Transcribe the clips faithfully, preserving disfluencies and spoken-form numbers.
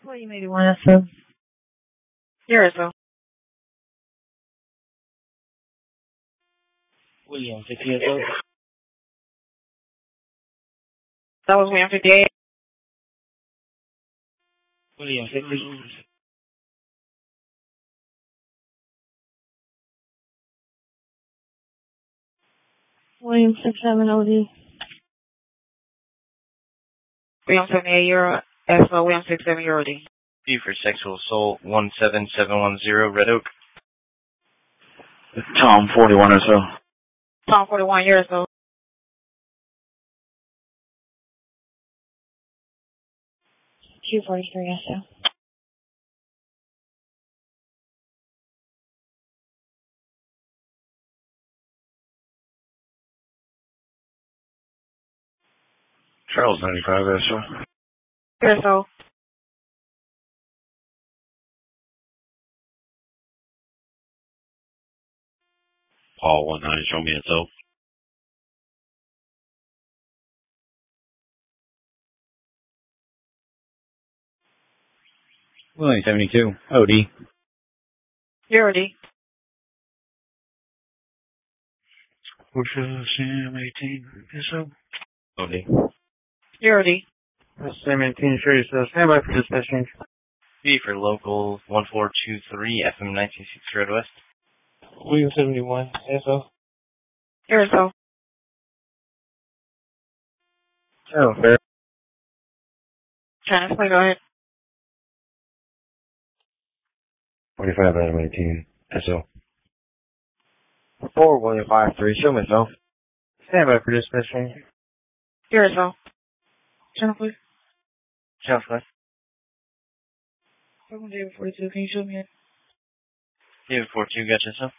William eighty-one S O. Here as well. William fifty S O. That was William fifty-eight. William fifty. William six seven O D. William seventy-eight Euro S O. William six seven Euro D. B for sexual assault one seven seven one zero Red Oak. Tom forty-one or so. Tom forty-one years old. Q forty-three S O. Charles ninety-five S O. Years old. Paul one nine, show me S O. William seventy-two, O D. Euro D. Sam eighteen S O. O D. Euro D. Sam eighteen, sure, so stand by for dispatching. B for local one four two three F M nineteen six Red West. William seventy-one S O. Years old. Oh, fair. China, please go ahead. forty-five Adam eighteen S O. four William five three, show me so. Stand by for dispatching. Years old. China, please. Channel five. Welcome David forty-two. Can you show me it? David forty-two, gotcha, so.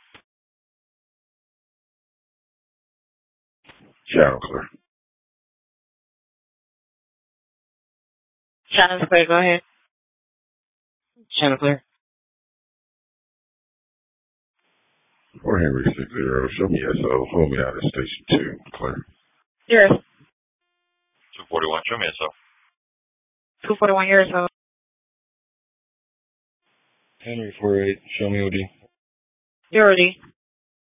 Channel clear. China's clear, go ahead. Channel clear. four Henry six zero, show me S O. Hold me out of station two. Clear. Years. two forty-one, show me S O. two forty-one years old. Henry four eight, show me O D. Euro D.